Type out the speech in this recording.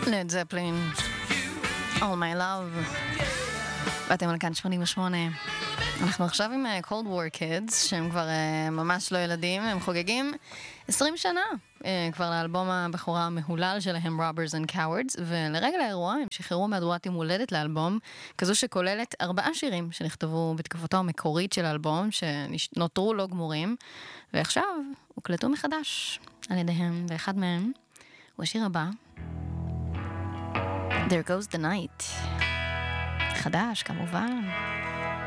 לד זפלין, All My Love. ואתם על כאן 88. אנחנו עכשיו עם Cold War Kids, שהם כבר ממש לא ילדים, הם חוגגים 20 שנה כבר לאלבום הבכורה המהולל שלהם, Robbers and Cowards, ולרגע האירוע הם שחררו מהדורת יום הולדת לאלבום, כזו שכוללת 4 שירים שנכתבו בתקופתו המקורית של האלבום, שנותרו לא גמורים, ועכשיו הוקלטו מחדש על ידיהם, ואחד מהם הוא השיר הבא, There Goes the Night. חדש, כמובן.